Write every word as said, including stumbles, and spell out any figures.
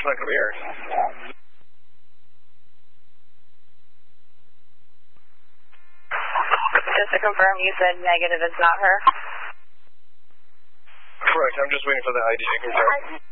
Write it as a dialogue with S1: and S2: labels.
S1: not clear.
S2: Just to confirm, you said negative is not her?
S1: Correct. I'm just waiting for the I D to confirm.